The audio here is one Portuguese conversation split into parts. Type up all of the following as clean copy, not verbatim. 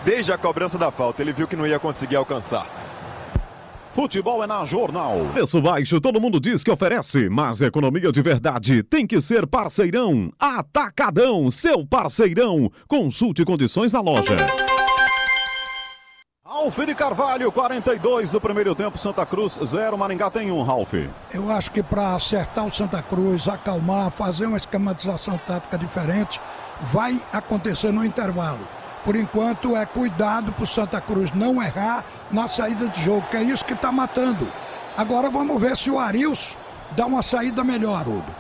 desde a cobrança da falta. Ele viu que não ia conseguir alcançar. Futebol é na Jornal. Preço baixo, todo mundo diz que oferece, mas economia de verdade tem que ser Parceirão. Atacadão, seu parceirão. Consulte condições na loja. Ralf de Carvalho, 42 do primeiro tempo, Santa Cruz 0, Maringá tem 1, Ralf. Eu acho que para acertar o Santa Cruz, acalmar, fazer uma esquematização tática diferente, vai acontecer no intervalo. Por enquanto é cuidado para o Santa Cruz não errar na saída de jogo, que é isso que está matando. Agora vamos ver se o Arilson dá uma saída melhor, Hugo.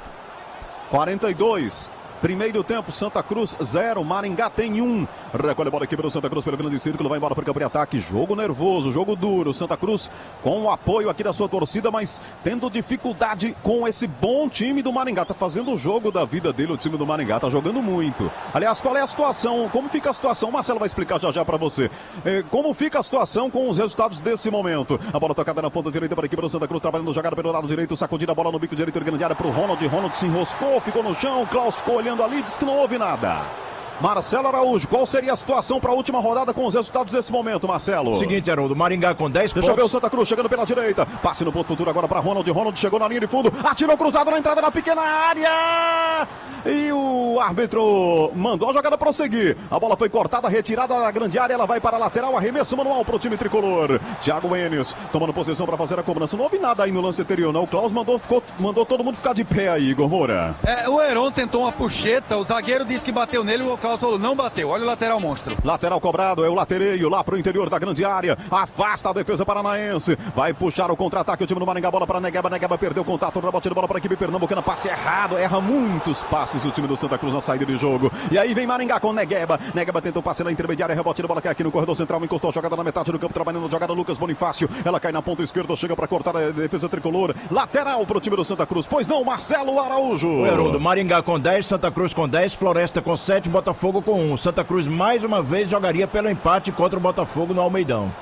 42. Primeiro tempo, Santa Cruz 0, Maringá tem 1. Recolhe a bola aqui pelo Santa Cruz pelo grande círculo, vai embora para o campo de ataque. Jogo nervoso, jogo duro. Santa Cruz com o apoio aqui da sua torcida, mas tendo dificuldade com esse bom time do Maringá. Tá fazendo o jogo da vida dele, o time do Maringá. Tá jogando muito. Aliás, qual é a situação? Como fica a situação? O Marcelo vai explicar já para você. Como fica a situação com os resultados desse momento? A bola tocada na ponta direita para a equipe do Santa Cruz, trabalhando jogada pelo lado direito, sacudida a bola no bico direito da grande área para o Ronald. Ronald se enroscou, ficou no chão. Klaus ficou olhando ali, disse que não houve nada. Marcelo Araújo, qual seria a situação para a última rodada com os resultados desse momento, Marcelo? Seguinte, Haroldo, Maringá com 10 pontos. Deixa eu ver o Santa Cruz chegando pela direita. Passe no ponto futuro agora para Ronald. Ronald chegou na linha de fundo, atirou cruzado na entrada da pequena área. E o árbitro mandou a jogada prosseguir. A bola foi cortada, retirada da grande área. Ela vai para a lateral, arremesso manual para o time tricolor. Thiago Enes tomando posição para fazer a cobrança. Não houve nada aí no lance anterior, não. O Klaus mandou todo mundo ficar de pé aí, Igor Moura. O Heron tentou uma puxeta, o zagueiro disse que bateu nele, o Klaus falou, não bateu. Olha o lateral monstro. Lateral cobrado, é o latereio lá pro interior da grande área. Afasta a defesa paranaense. Vai puxar o contra-ataque o time do Maringá. Bola para Negueba. Negueba perdeu o contato. Rebote de bola para a equipe pernambucana. Passe errado. Erra muitos passes o time do Santa Cruz na saída de jogo. E aí vem Maringá com Negueba. Negueba tentou passe na intermediária. Rebote de bola que é aqui no corredor central. Encostou a jogada na metade do campo. Trabalhando a jogada Lucas Bonifácio. Ela cai na ponta esquerda. Chega para cortar a defesa tricolor. Lateral pro time do Santa Cruz. Pois não, Marcelo Araújo. O Haroldo, Maringá com 10, Santa Cruz com 10, Floresta com 7, Botafogo com 1. Santa Cruz mais uma vez jogaria pelo empate contra o Botafogo no Almeidão.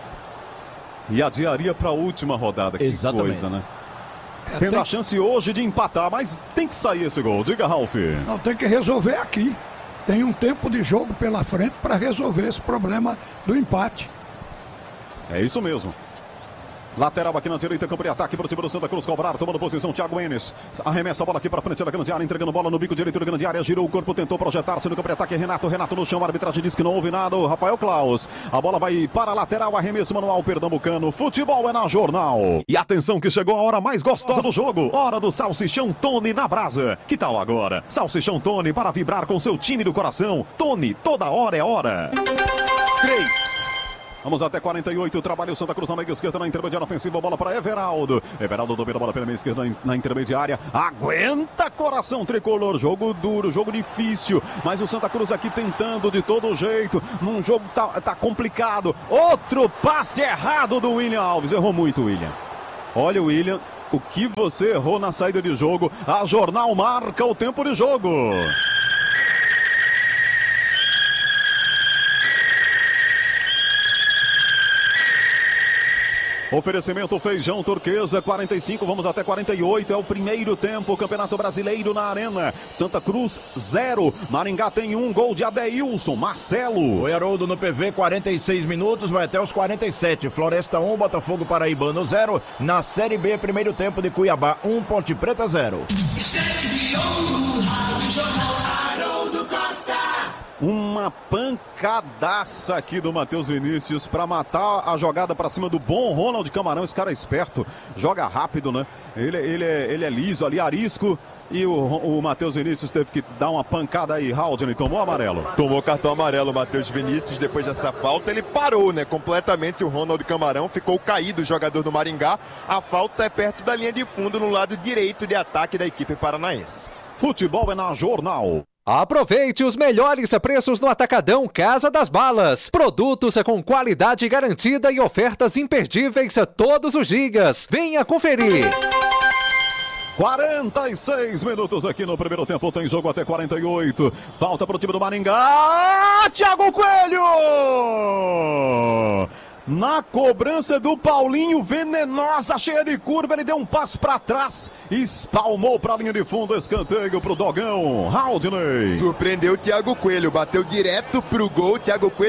E adiaria para a última rodada. Que Exatamente. Coisa, né? Tendo a chance hoje de empatar, mas tem que sair esse gol. Diga, Ralf. Não, tem que resolver aqui. Tem um tempo de jogo pela frente para resolver esse problema do empate. É isso mesmo. Lateral aqui na direita, campo de ataque para o time do Santa Cruz cobrar, tomando posição, Thiago Enes. Arremessa a bola aqui para frente da grande área, entregando bola no bico direito da grande área, girou o corpo, tentou projetar-se no campo de ataque, Renato no chão, a arbitragem diz que não houve nada, o Rafael Klaus. A bola vai para a lateral, arremesso manual pernambucano, futebol é na Jornal. E atenção que chegou a hora mais gostosa do jogo, hora do Salsichão Tony na brasa. Que tal agora? Salsichão Tony para vibrar com seu time do coração. Tony, toda hora é hora. 3. Vamos até 48, trabalha o Santa Cruz na meia esquerda, na intermediária ofensiva, bola para Everaldo. Everaldo domina a bola pela meia esquerda na intermediária. Aguenta coração tricolor, jogo duro, jogo difícil. Mas o Santa Cruz aqui tentando de todo jeito, num jogo que tá complicado. Outro passe errado do William Alves, errou muito o William. Olha o William, o que você errou na saída de jogo. A Jornal marca o tempo de jogo. Oferecimento Feijão Turquesa, 45, vamos até 48, é o primeiro tempo, Campeonato Brasileiro na Arena. Santa Cruz 0, Maringá tem 1, gol de Adeilson, Marcelo. O Haroldo no PV, 46 minutos, vai até os 47. Floresta 1, Botafogo Paraibano 0. Na Série B, primeiro tempo de Cuiabá 1, Ponte Preta 0. Uma pancadaça aqui do Matheus Vinícius para matar a jogada para cima do bom Ronald Camarão. Esse cara é esperto, joga rápido, né? Ele é liso ali, arisco. E o Matheus Vinícius teve que dar uma pancada aí. Haldane tomou amarelo. Tomou cartão amarelo o Matheus Vinícius. Depois dessa falta, ele parou, né? Completamente o Ronald Camarão. Ficou caído o jogador do Maringá. A falta é perto da linha de fundo, no lado direito de ataque da equipe paranaense. Futebol é na Jornal. Aproveite os melhores preços no Atacadão Casa das Balas. Produtos com qualidade garantida e ofertas imperdíveis todos os dias. Venha conferir. 46 minutos aqui no primeiro tempo, tem jogo até 48. Falta para o time do Maringá. Thiago Coelho! Na cobrança do Paulinho, venenosa, cheia de curva, ele deu um passo para trás, espalmou para a linha de fundo, escanteio para o Dogão. Haldane. Surpreendeu o Thiago Coelho, bateu direto pro gol, Thiago Coelho